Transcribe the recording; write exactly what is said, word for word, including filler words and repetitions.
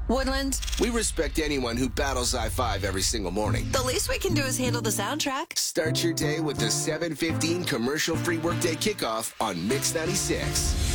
Woodland. We respect anyone who battles I five every single morning. The least we can do is handle the soundtrack. Start your day with the seven fifteen commercial-free workday kickoff on Mix ninety-six.